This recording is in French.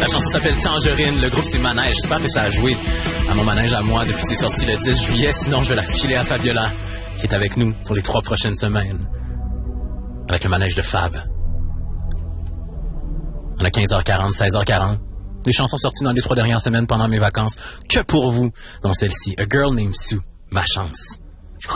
La chanson s'appelle Tangerine. Le groupe, c'est Manège. J'espère que ça a joué à mon manège à moi depuis que c'est sorti le 10 juillet. Sinon, je vais la filer à Fabiola, qui est avec nous pour les 3 prochaines semaines. Avec le manège de Fab. On a 15h40, 16h40. Des chansons sorties dans les 3 dernières semaines pendant mes vacances. Que pour vous, dont celle-ci, A Girl Named Sue, Ma Chance.